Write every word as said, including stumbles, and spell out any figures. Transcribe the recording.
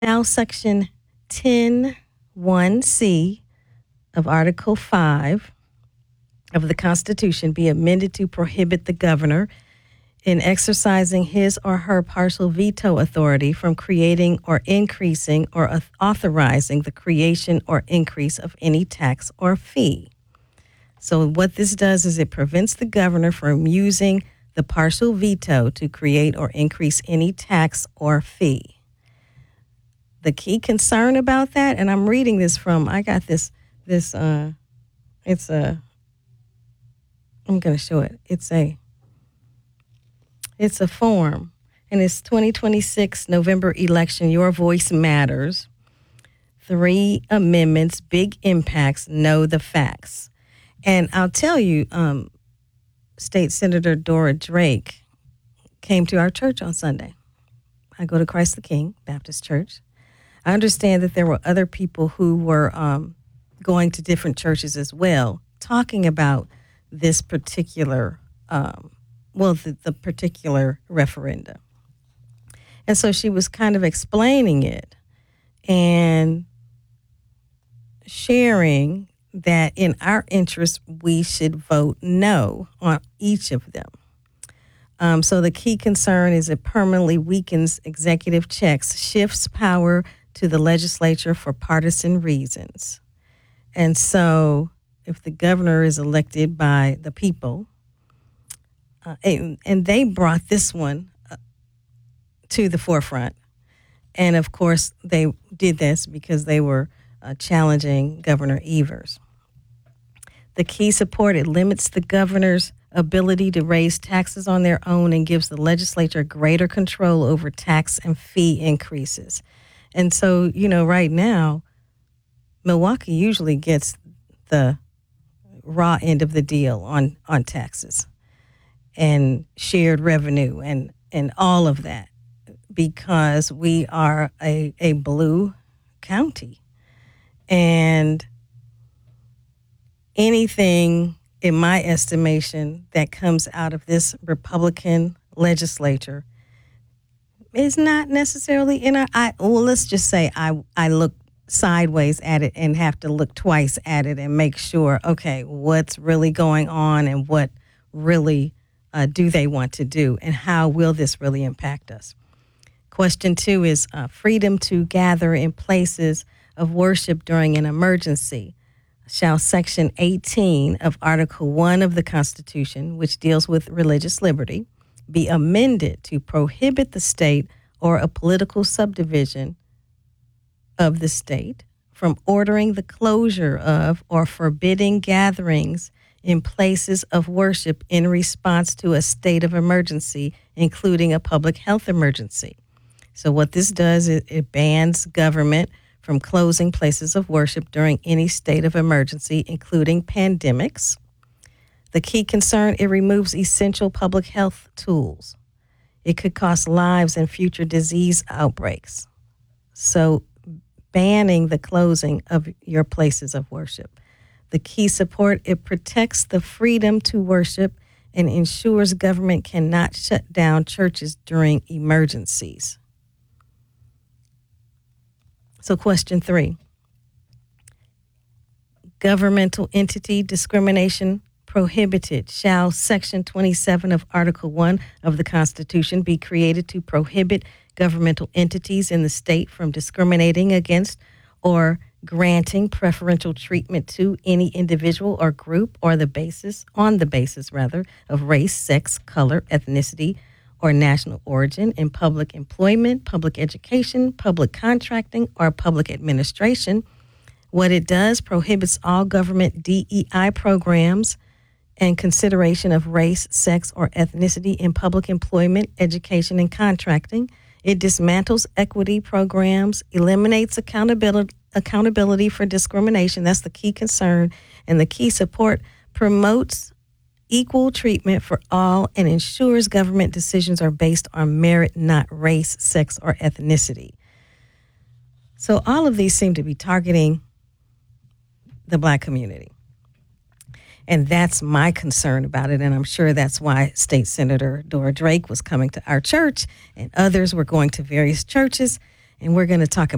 Now, Section ten one C of Article five of the Constitution be amended to prohibit the governor in exercising his or her partial veto authority from creating or increasing or authorizing the creation or increase of any tax or fee. So what this does is it prevents the governor from using the partial veto to create or increase any tax or fee. The key concern about that, and I'm reading this from, I got this, this, uh, it's a, I'm going to show it. It's a, it's a form, and it's twenty twenty-six November election, Your Voice Matters. Three amendments, big impacts, know the facts. And I'll tell you, um, State Senator Dora Drake came to our church on Sunday. I go to Christ the King Baptist Church. I understand that there were other people who were um, going to different churches as well, talking about this particular, um, well, the, the particular referenda. And so she was kind of explaining it and sharing that in our interest, we should vote no on each of them. Um, so the key concern is it permanently weakens executive checks, shifts power to the legislature for partisan reasons. And so if the governor is elected by the people, uh, and, and they brought this one uh, to the forefront. And of course, they did this because they were uh, challenging Governor Evers. The key support, it limits the governor's ability to raise taxes on their own and gives the legislature greater control over tax and fee increases. And so, you know, right now, Milwaukee usually gets the raw end of the deal on, on taxes and shared revenue and, and all of that because we are a, a blue county. And anything, in my estimation, that comes out of this Republican legislature is not necessarily in our, I, well, let's just say I, I look sideways at it and have to look twice at it and make sure, okay, what's really going on and what really uh, do they want to do and how will this really impact us? Question two is uh, freedom to gather in places of worship during an emergency. Shall Section eighteen of Article one of the Constitution, which deals with religious liberty, be amended to prohibit the state or a political subdivision of the state from ordering the closure of or forbidding gatherings in places of worship in response to a state of emergency, including a public health emergency. So what this does is it bans government from closing places of worship during any state of emergency, including pandemics. The key concern, it removes essential public health tools. It could cost lives and future disease outbreaks. So banning the closing of your places of worship. The key support, it protects the freedom to worship and ensures government cannot shut down churches during emergencies. So question three, governmental entity discrimination prohibited. Shall Section twenty-seven of Article one of the Constitution be created to prohibit governmental entities in the state from discriminating against or granting preferential treatment to any individual or group or the basis, on the basis rather, of race, sex, color, ethnicity, or national origin in public employment, public education, public contracting, or public administration. What it does prohibits all government D E I programs and consideration of race, sex, or ethnicity in public employment, education, and contracting. It dismantles equity programs, eliminates accountability, accountability for discrimination. That's the key concern. And the key support promotes equal treatment for all and ensures government decisions are based on merit, not race, sex, or ethnicity. So all of these seem to be targeting the Black community. And that's my concern about it. And I'm sure that's why State Senator Dora Drake was coming to our church and others were going to various churches. And we're going to talk about